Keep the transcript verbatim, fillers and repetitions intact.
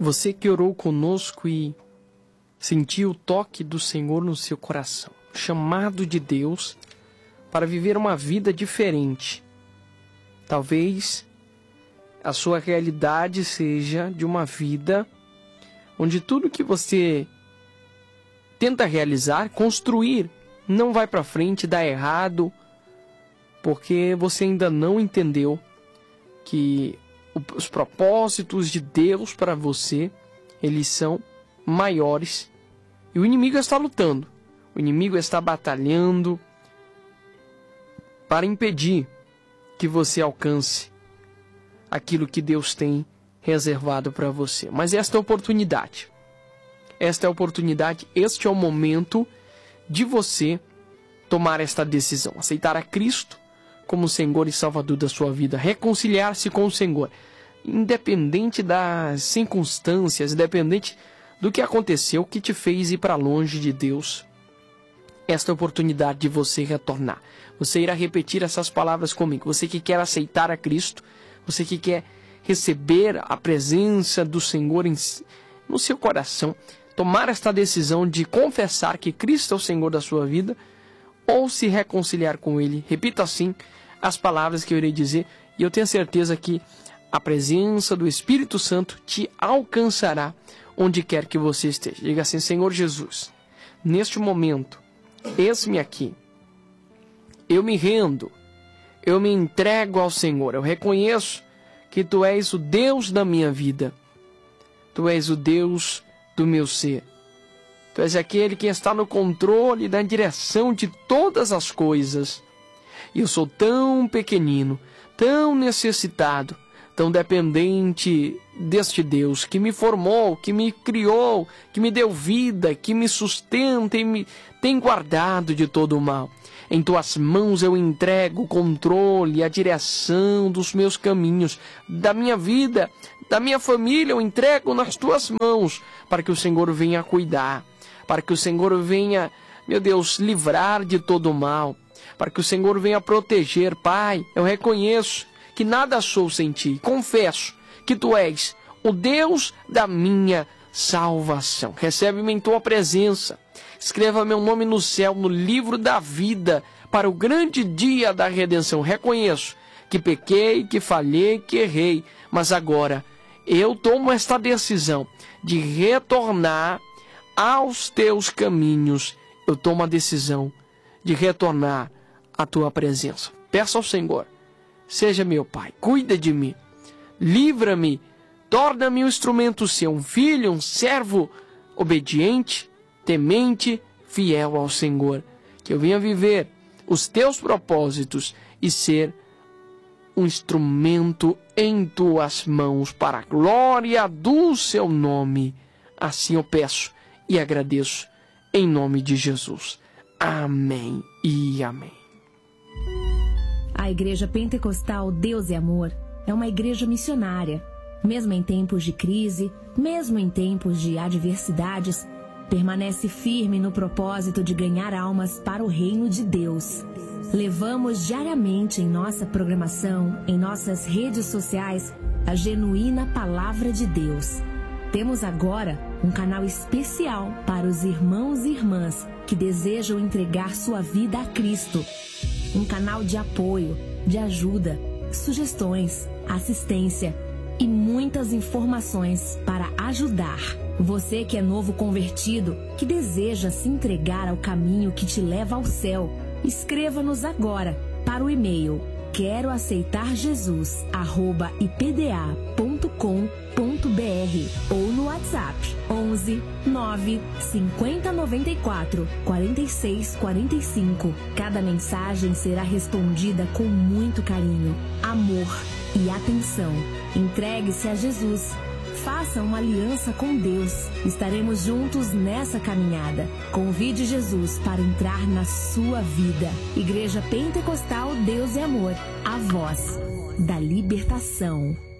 Você que orou conosco e sentiu o toque do Senhor no seu coração, chamado de Deus para viver uma vida diferente. Talvez a sua realidade seja de uma vida onde tudo que você tenta realizar, construir, não vai para frente, dá errado, porque você ainda não entendeu que os propósitos de Deus para você, eles são maiores. E o inimigo está lutando, o inimigo está batalhando para impedir que você alcance aquilo que Deus tem reservado para você. Mas esta é a oportunidade. Esta é a oportunidade, este é o momento de você tomar esta decisão. Aceitar a Cristo como Senhor e Salvador da sua vida. Reconciliar-se com o Senhor. Independente das circunstâncias, independente do que aconteceu, que te fez ir para longe de Deus. Esta é a oportunidade de você retornar. Você irá repetir essas palavras comigo. Você que quer aceitar a Cristo, você que quer receber a presença do Senhor em, no seu coração, tomar esta decisão de confessar que Cristo é o Senhor da sua vida, ou se reconciliar com Ele. Repita assim as palavras que eu irei dizer, e eu tenho certeza que a presença do Espírito Santo te alcançará onde quer que você esteja. Diga assim: Senhor Jesus, neste momento, eis-me aqui. Eu me rendo, eu me entrego ao Senhor. Eu reconheço que Tu és o Deus da minha vida. Tu és o Deus do meu ser. Tu és aquele que está no controle da direção de todas as coisas. E eu sou tão pequenino, tão necessitado, tão dependente deste Deus que me formou, que me criou, que me deu vida, que me sustenta e me tem guardado de todo o mal. Em Tuas mãos eu entrego o controle, a direção dos meus caminhos, da minha vida, da minha família, eu entrego nas Tuas mãos, para que o Senhor venha cuidar, para que o Senhor venha, meu Deus, livrar de todo o mal, para que o Senhor venha proteger. Pai, eu reconheço que nada sou sem Ti, confesso que Tu és o Deus da minha salvação. Recebe-me em Tua presença, escreva meu nome no céu, no livro da vida, para o grande dia da redenção. Reconheço que pequei, que falhei, que errei, mas agora eu tomo esta decisão de retornar aos Teus caminhos. Eu tomo a decisão de retornar à Tua presença. Peço ao Senhor, seja meu Pai, cuida de mim, livra-me, torna-me um instrumento Seu, um filho, um servo obediente, temente, fiel ao Senhor. Que eu venha viver os Teus propósitos e ser um instrumento em Tuas mãos para a glória do Seu nome. Assim eu peço e agradeço em nome de Jesus. Amém e amém. A Igreja Pentecostal Deus é Amor é uma igreja missionária. Mesmo em tempos de crise, mesmo em tempos de adversidades, permanece firme no propósito de ganhar almas para o reino de Deus. Levamos diariamente em nossa programação, em nossas redes sociais, a genuína Palavra de Deus. Temos agora um canal especial para os irmãos e irmãs que desejam entregar sua vida a Cristo. Um canal de apoio, de ajuda, sugestões, assistência e muitas informações para ajudar. Você que é novo convertido, que deseja se entregar ao caminho que te leva ao céu, escreva-nos agora para o e-mail quero aceitar Jesus arroba i p d a ponto com ponto b r ou no WhatsApp onze nove cinquenta noventa e quatro quarenta e seis quarenta e cinco. Cada mensagem será respondida com muito carinho, amor e atenção. Entregue-se a Jesus. Faça uma aliança com Deus. Estaremos juntos nessa caminhada. Convide Jesus para entrar na sua vida. Igreja Pentecostal Deus é Amor, a voz da libertação.